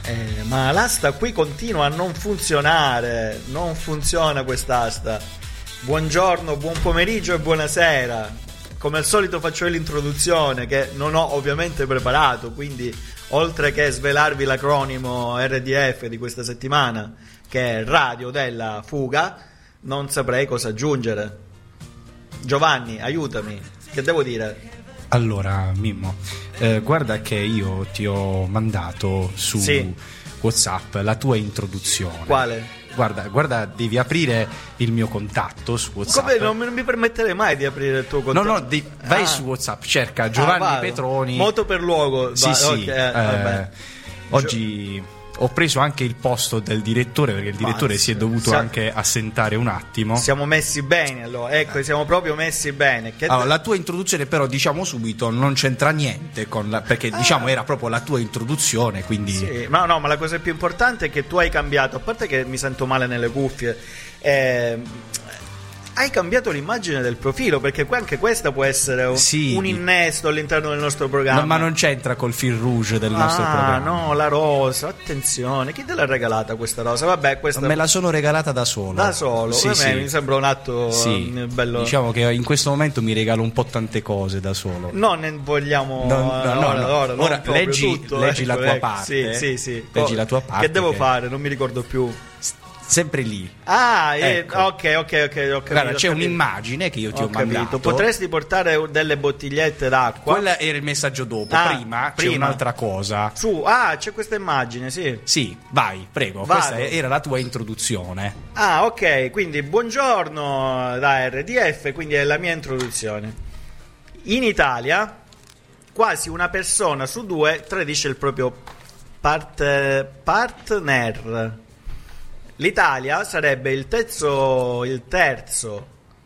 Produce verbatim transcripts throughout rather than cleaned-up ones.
Eh, ma l'asta qui continua a non funzionare. Non funziona quest'asta. Buongiorno, buon pomeriggio e buonasera. Come al solito faccio io l'introduzione, che non ho ovviamente preparato, quindi oltre che svelarvi l'acronimo R D F di questa settimana, che è Radio della Fuga, non saprei cosa aggiungere. Giovanni, aiutami, che devo dire? Allora, Mimmo, eh, guarda che io ti ho mandato su sì. WhatsApp la tua introduzione. Quale? Guarda, guarda, devi aprire il mio contatto su WhatsApp. Come non mi permetterei mai di aprire il tuo contatto? No, no, di, vai ah. su WhatsApp, cerca Giovanni ah, Petroni. Moto per luogo. Sì, va, sì. Okay, eh, eh, oggi ho preso anche il posto del direttore, perché il direttore Ma, si è dovuto siamo, anche assentare un attimo. Siamo messi bene, allora. Ecco, siamo proprio messi bene. Che allora, la tua introduzione, però, diciamo subito, non c'entra niente con la, perché ah. diciamo era proprio la tua introduzione, quindi sì. No, no, ma la cosa più importante è che tu hai cambiato, a parte che mi sento male nelle cuffie, eh, hai cambiato l'immagine del profilo, perché anche questa può essere un, sì. un innesto all'interno del nostro programma. No, ma non c'entra col fil rouge del nostro ah, programma. No, la rosa, attenzione, chi te l'ha regalata questa rosa? Vabbè, questa me la sono regalata da solo. Da solo, sì, sì. mi sembra un atto sì. bello. Diciamo che in questo momento mi regalo un po' tante cose da solo. Non ne vogliamo no, no, no, ora, no. ora, ora leggi, tutto, leggi ecco, la tua ecco. parte. Sì, sì, sì. Leggi la tua parte. Che devo che... fare? Non mi ricordo più. Sempre lì. Ah, ecco. eh, ok, ok, ok. Ho capito, Guarda, c'è ho un'immagine che io ti ho, ho mandato. Potresti portare delle bottigliette d'acqua? Quella era il messaggio dopo. Ah, prima, prima c'è un'altra cosa. Su, ah, c'è questa immagine, sì. Sì, vai, prego. Vado. Questa era la tua introduzione. Ah, ok. Quindi buongiorno da R D F, quindi è la mia introduzione. In Italia, quasi una persona su due tradisce il proprio part- partner. L'Italia sarebbe il terzo, il terzo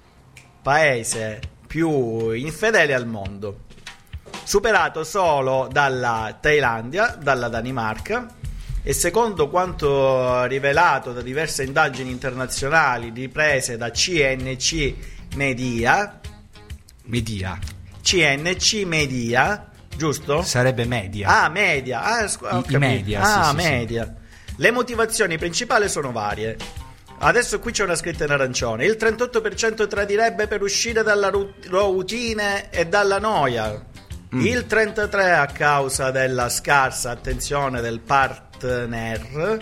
paese più infedele al mondo, superato solo dalla Thailandia, dalla Danimarca, e secondo quanto rivelato da diverse indagini internazionali riprese da C N C Media, Media, C N C Media, giusto? Sarebbe media. Ah, media. Ah, scu- ho I, i media. Ah, sì, media. Sì. Le motivazioni principali sono varie. Adesso qui c'è una scritta in arancione. Il trentotto per cento tradirebbe per uscire dalla routine e dalla noia. Mm. Il trentatré per cento a causa della scarsa attenzione del partner.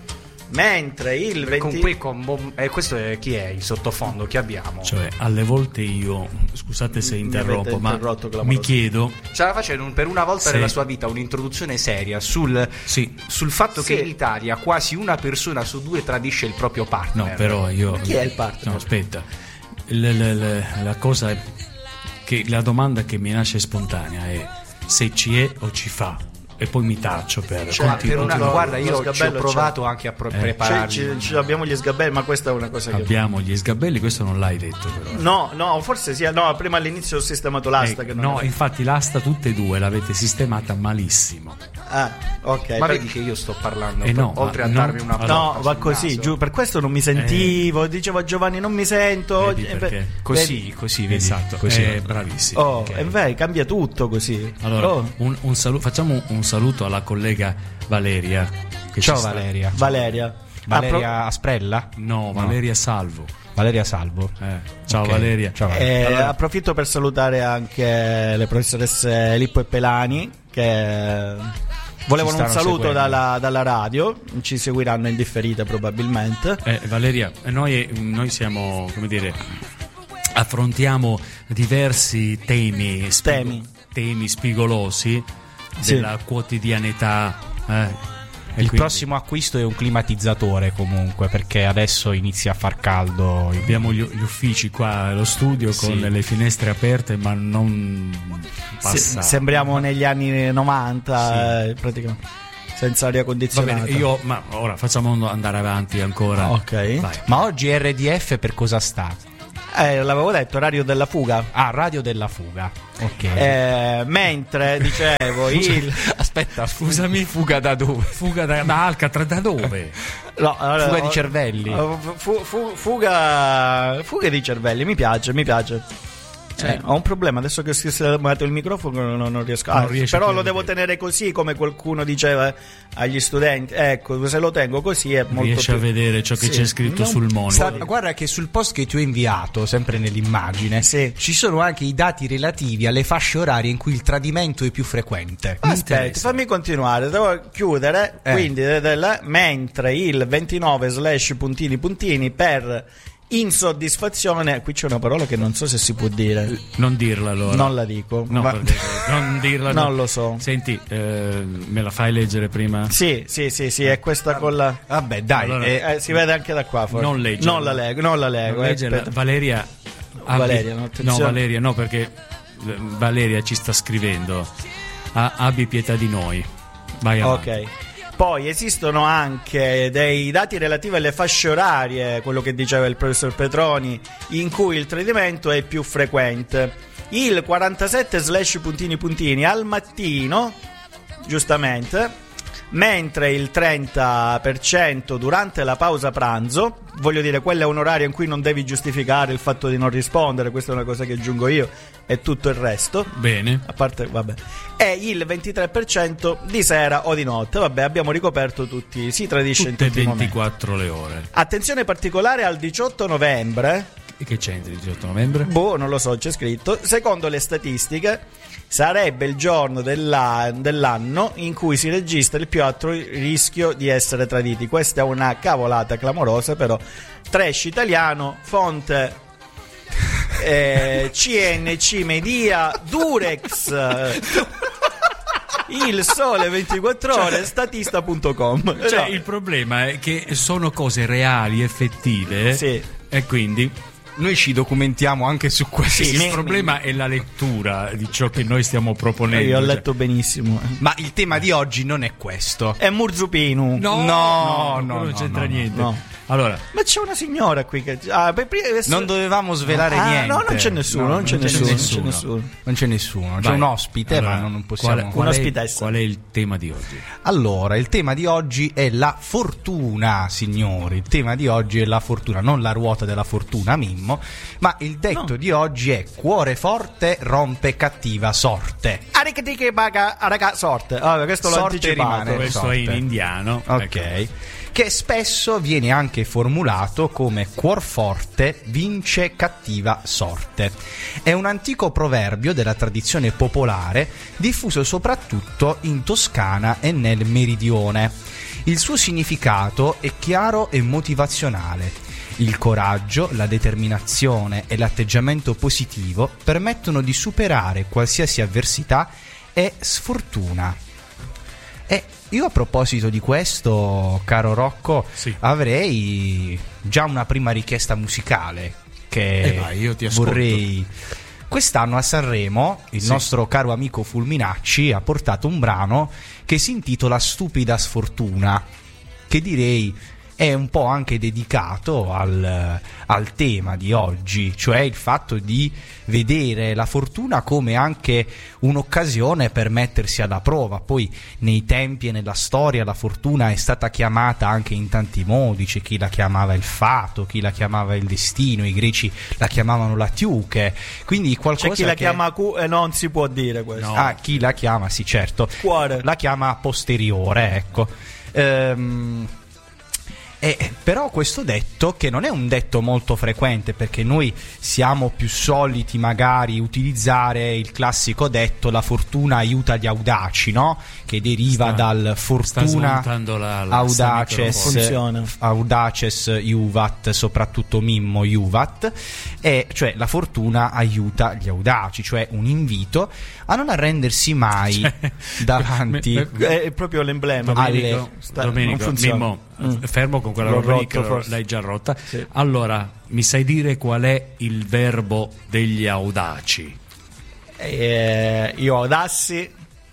Mentre il venti... con, con, con, eh, questo è chi è il sottofondo che abbiamo? Cioè, alle volte io, scusate se interrompo, ma mi chiedo, stava facendo per una volta sì. nella sua vita un'introduzione seria sul, sì. sul fatto sì. che in Italia quasi una persona su due tradisce il proprio partner. No, però io... Chi è il partner? No, aspetta. La, la, la, la cosa è che la domanda che mi nasce spontanea è se ci è o ci fa. E poi mi taccio per, cioè, per una, lo, guarda, io lo ci ho provato c'è. anche a pro- eh. prepararli. Ci, ci abbiamo gli sgabelli, ma questa è una cosa che abbiamo gli sgabelli, questo non l'hai detto però. No, no, forse sì, no, prima all'inizio ho sistemato l'asta eh, che non no, era. infatti l'asta tutte e due l'avete sistemata malissimo. Ah, ok. Ma per... vedi che io sto parlando eh per, no, oltre a non, darvi una allora, no, va così, naso. giù, per questo non mi sentivo, eh. dicevo a Giovanni non mi sento. Vedi eh, perché? Così, vedi? così, vedi. Esatto, così. Eh, bravissimo. Oh, okay. e beh, cambia tutto così. Allora, oh. un, un saluto, facciamo un saluto alla collega Valeria. Che Ciao sta... Valeria. Valeria. Valeria Appro... Asprella? No, Valeria no. Salvo. Valeria Salvo. Eh. Ciao okay. Valeria. Ciao, Valeria. Eh, allora... Approfitto per salutare anche le professoresse Lippo e Pelani che volevano un saluto dalla, dalla radio, ci seguiranno in differita probabilmente. Eh, Valeria, noi, noi siamo, come dire, affrontiamo diversi temi, spigo, temi. temi spigolosi sì. della quotidianità. Eh. Il quindi... prossimo acquisto è un climatizzatore comunque, perché adesso inizia a far caldo. Abbiamo gli, gli uffici qua, lo studio sì. con le finestre aperte, ma non passa. Se, sembriamo negli anni novanta, sì. eh, praticamente senza aria condizionata. Va bene, io, ma ora facciamo andare avanti ancora. Ok. Vai. Ma oggi R D F per cosa sta? Eh, l'avevo detto, Radio della Fuga. Ah, Radio della Fuga. Ok. Eh, mentre dicevo il... Aspetta, scusami, fuga da dove? Fuga da, da Alcatraz, da dove? No, allora, fuga di cervelli. Fu, fu, fuga fuga di cervelli, mi piace, mi piace. Eh, ho un problema adesso che ho sistemato il microfono, non, non riesco. Ah, non però lo devo vedere. tenere così, come qualcuno diceva agli studenti. Ecco, se lo tengo così è molto riesci più... a vedere ciò che sì. c'è scritto non... sul monitor. Sta... Guarda che sul post che ti ho inviato, sempre nell'immagine, sì. ci sono anche i dati relativi alle fasce orarie in cui il tradimento è più frequente. Aspetta, fammi continuare, devo chiudere. Eh. Quindi, de, de, de, mentre il ventinove slash puntini puntini per insoddisfazione, qui c'è una parola che non so se si può dire. Non dirla allora. Non la dico. No, ma... non dirla. Non no. lo so. Senti, eh, me la fai leggere prima? Sì, sì, sì, sì, è questa con la... Vabbè, dai, allora, eh, eh, si vede anche da qua forse. Non leggerla. Non la leggo, non la leggo. Non eh, Valeria abbi... Valeria, no, no, Valeria, no, perché Valeria ci sta scrivendo. Ah, abbi pietà di noi. Vai avanti. Ok. Poi esistono anche dei dati relativi alle fasce orarie, quello che diceva il professor Petroni, in cui il tradimento è più frequente. Il quarantasette slash puntini puntini al mattino, giustamente, mentre il trenta per cento durante la pausa pranzo. Voglio dire, quello è un orario in cui non devi giustificare il fatto di non rispondere, questa è una cosa che aggiungo io, e tutto il resto. Bene. A parte, vabbè. E il ventitré per cento di sera o di notte. Vabbè, abbiamo ricoperto tutti, si tradisce tutte in tutti ventiquattro le ore. Attenzione particolare al diciotto novembre. E che c'entra il diciotto novembre? Boh, non lo so, c'è scritto. Secondo le statistiche sarebbe il giorno della, dell'anno in cui si registra il più alto rischio di essere traditi. Questa è una cavolata clamorosa, però trash italiano, fonte eh, C N C Media, Durex, Il Sole ventiquattro ore, cioè, statista punto com. Cioè, no. il problema è che sono cose reali, effettive, sì. E quindi noi ci documentiamo anche su questo. Sì, il me, problema è la lettura di ciò che noi stiamo proponendo. Io ho letto cioè. benissimo. Ma il tema di oggi non è questo. È Murzupinu. No, no, no, no non no, c'entra no, niente. No. Allora, ma c'è una signora qui che ah, per prima, adesso... non dovevamo svelare ah, niente. No, non c'è nessuno, no, non, non c'è, c'è nessuno, nessuno. non c'è nessuno. Non c'è nessuno. C'è Vai. un ospite, allora, ma non possiamo. Qual, qual, è, qual è il tema di oggi? Allora, il tema di oggi è la fortuna, signori. Il tema di oggi è la fortuna, non la ruota della fortuna, Mimmo, ma il detto no. di oggi è: cuore forte rompe cattiva sorte. Aricatiche baga araga sorte. Allora, questo l'ho sorte anticipato. rimane questo sorte. È in indiano. Ok. Ecco. Che spesso viene anche formulato come cuor forte vince cattiva sorte. È un antico proverbio della tradizione popolare diffuso soprattutto in Toscana e nel meridione. Il suo significato è chiaro e motivazionale. Il coraggio, la determinazione e l'atteggiamento positivo permettono di superare qualsiasi avversità e sfortuna. E io a proposito di questo, caro Rocco, sì. avrei già una prima richiesta musicale che eh vai, io ti ascolto. vorrei. Quest'anno a Sanremo il sì. nostro caro amico Fulminacci ha portato un brano che si intitola Stupida sfortuna, che direi è un po' anche dedicato al, al tema di oggi, cioè il fatto di vedere la fortuna come anche un'occasione per mettersi alla prova. Poi nei tempi e nella storia la fortuna è stata chiamata anche in tanti modi, c'è chi la chiamava il fato, chi la chiamava il destino, i greci la chiamavano la tiuche, quindi qualcosa c'è chi la che... chiama cu- eh, non si può dire questo. No. Ah, chi la chiama, sì certo, cuore. La chiama posteriore, ecco. Ehm Eh, però questo detto, che non è un detto molto frequente, perché noi siamo più soliti magari utilizzare il classico detto la fortuna aiuta gli audaci, no? Che deriva sta, dal fortuna la, la audaces, audaces iuvat, soprattutto Mimmo iuvat, e cioè la fortuna aiuta gli audaci, cioè un invito a non arrendersi mai cioè, davanti me, me, è proprio l'emblema. Domenico, alle, sta, Domenico Mimmo, mm. fermo con quella roba lì che l'hai già rotta. Sì. Allora, mi sai dire qual è il verbo degli audaci? Eh, io audassi,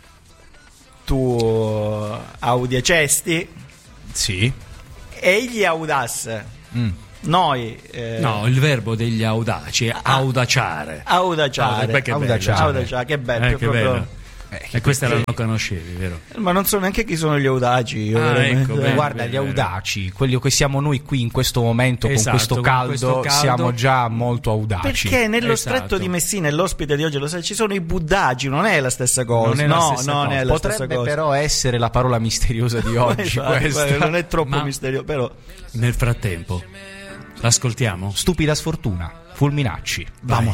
tu audiacesti, sì, egli audasse. Mm. Noi eh... no, il verbo degli audaci è audaciare. Audaciare, Audaciare, che audaciare. bello, audaciare, che bello, eh, che proprio... bello. Eh, E questa la non conoscevi, vero? Ma non so neanche chi sono gli audaci. io Ah, veramente. ecco, bene. Guarda, gli audaci, quelli che siamo noi qui in questo momento, Esatto, con, questo con caldo, questo caldo. siamo già molto audaci. Perché nello Esatto. stretto di Messina, e l'ospite di oggi lo sai, ci sono i buddagi, non è la stessa cosa. Non è la no, stessa non cosa. è la Potrebbe stessa cosa. però essere la parola misteriosa di oggi. Esatto, questa. non è troppo Ma- misterioso, però Nel frattempo, l'ascoltiamo? Stupida sfortuna, Fulminacci. Vamos.